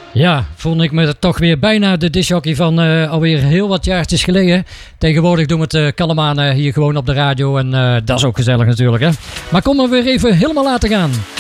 Ja, vond ik me toch weer bijna de discjockey van alweer heel wat jaartjes geleden. Tegenwoordig doen we het kalm aan hier gewoon op de radio. En dat is ook gezellig natuurlijk. Hè? Maar kom maar weer even helemaal laten gaan.